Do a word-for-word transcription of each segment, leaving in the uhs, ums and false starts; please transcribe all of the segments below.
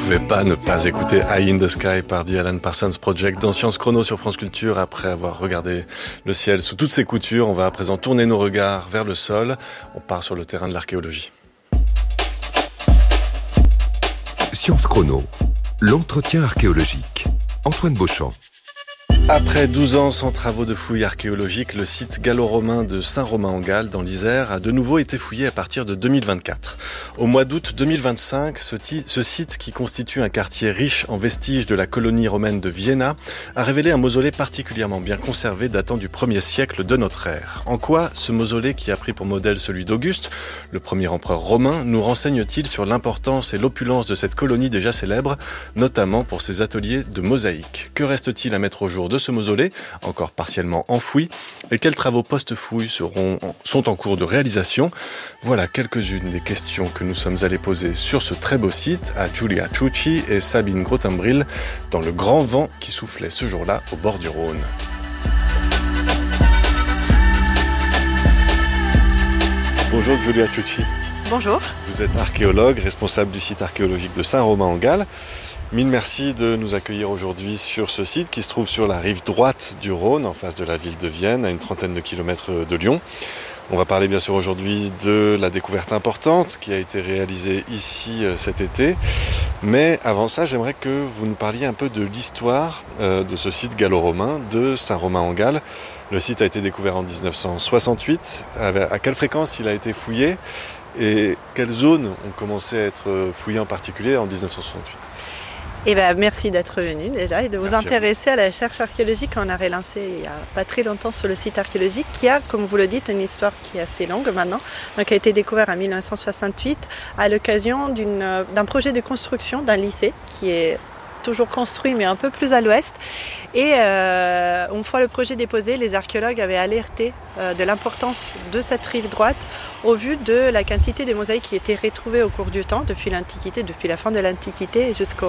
pouvais pas ne pas écouter Eye in the Sky par The Alan Parsons Project dans Science Chrono sur France Culture. Après avoir regardé le ciel sous toutes ses coutures, on va à présent tourner nos regards vers le sol. On part sur le terrain de l'archéologie. Science Chrono, l'entretien archéologique. Antoine Beauchamp. Après douze ans sans travaux de fouilles archéologiques, le site gallo-romain de Saint-Romain-en-Galles, dans l'Isère, a de nouveau été fouillé à partir de deux mille vingt-quatre. Au mois d'août deux mille vingt-cinq, ce, t- ce site, qui constitue un quartier riche en vestiges de la colonie romaine de Vienna, a révélé un mausolée particulièrement bien conservé datant du premier siècle de notre ère. En quoi ce mausolée, qui a pris pour modèle celui d'Auguste, le premier empereur romain, nous renseigne-t-il sur l'importance et l'opulence de cette colonie déjà célèbre, notamment pour ses ateliers de mosaïque? Que reste-t-il à mettre au jour de ce mausolée, encore partiellement enfoui, et quels travaux post-fouilles seront, sont en cours de réalisation? Voilà quelques-unes des questions que nous sommes allés poser sur ce très beau site à Giulia Ciucci et Sabine Grottembrill dans le grand vent qui soufflait ce jour-là au bord du Rhône. Bonjour Giulia Ciucci. Bonjour. Vous êtes archéologue, responsable du site archéologique de Saint-Romain-en-Galles. Mille merci de nous accueillir aujourd'hui sur ce site qui se trouve sur la rive droite du Rhône, en face de la ville de Vienne, à une trentaine de kilomètres de Lyon. On va parler bien sûr aujourd'hui de la découverte importante qui a été réalisée ici euh, cet été. Mais avant ça, j'aimerais que vous nous parliez un peu de l'histoire euh, de ce site gallo-romain de Saint-Romain-en-Galles. Le site a été découvert en dix-neuf cent soixante-huit. À quelle fréquence il a été fouillé et quelles zones ont commencé à être fouillées en particulier en dix-neuf cent soixante-huit? Eh ben, merci d'être venu déjà et de vous Merci intéresser à, à la recherche archéologique qu'on a relancée il n'y a pas très longtemps sur le site archéologique qui a, comme vous le dites, une histoire qui est assez longue maintenant. Donc, a été découvert en dix-neuf cent soixante-huit à l'occasion d'une, d'un projet de construction d'un lycée qui est toujours construit mais un peu plus à l'ouest. Et euh, une fois le projet déposé, les archéologues avaient alerté euh, de l'importance de cette rive droite au vu de la quantité de mosaïques qui étaient retrouvées au cours du temps, depuis l'Antiquité, depuis la fin de l'Antiquité jusqu'à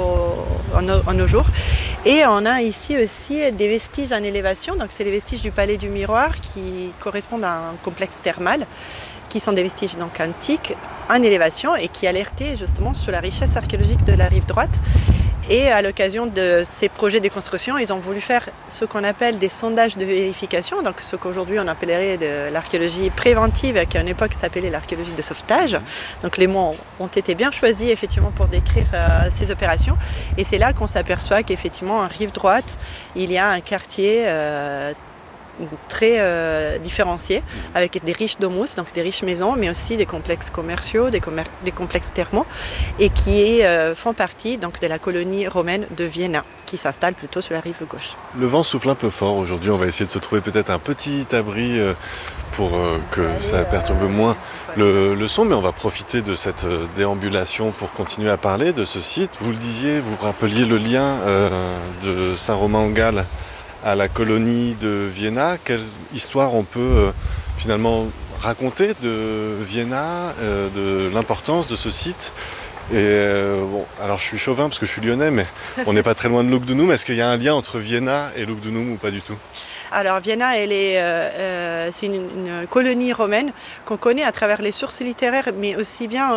nos jours. Et on a ici aussi des vestiges en élévation, donc c'est les vestiges du palais du Miroir qui correspondent à un complexe thermal, qui sont des vestiges donc antiques en élévation et qui alertaient justement sur la richesse archéologique de la rive droite. Et à l'occasion de ces projets de construction, ils ont voulu faire ce qu'on appelle des sondages de vérification, donc ce qu'aujourd'hui on appellerait de l'archéologie préventive, qui à une époque s'appelait l'archéologie de sauvetage. Donc les mots ont été bien choisis effectivement pour décrire euh, ces opérations. Et c'est là qu'on s'aperçoit qu'effectivement en rive droite, il y a un quartier euh, très euh, différenciés, avec des riches domus, donc des riches maisons, mais aussi des complexes commerciaux, des, commer- des complexes thermaux, et qui euh, font partie donc, de la colonie romaine de Vienna, qui s'installe plutôt sur la rive gauche. Le vent souffle un peu fort aujourd'hui, on va essayer de se trouver peut-être un petit abri euh, pour euh, que Allez, ça perturbe euh, moins le, le son, mais on va profiter de cette euh, déambulation pour continuer à parler de ce site. Vous le disiez, vous rappeliez le lien euh, de Saint-Romain-en-Galles à la colonie de Vienna. Quelle histoire on peut euh, finalement raconter de Vienna, euh, de l'importance de ce site? Et euh, bon, alors je suis chauvin parce que je suis lyonnais, mais on n'est pas très loin de Lugdunum. Est-ce qu'il y a un lien entre Vienna et Lugdunum ou pas du tout? Alors Vienna, elle est, euh, euh, c'est une, une colonie romaine qu'on connaît à travers les sources littéraires, mais aussi bien